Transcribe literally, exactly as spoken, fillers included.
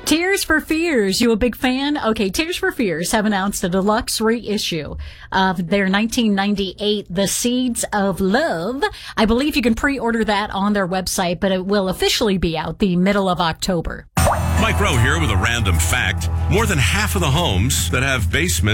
Tears for Fears, you a big fan? Okay, Tears for Fears have announced a deluxe reissue of their nineteen ninety-eight The Seeds of Love. I believe you can pre-order that on their website, but it will officially be out the middle of October. Mike Rowe here with a random fact. More than half of the homes that have basements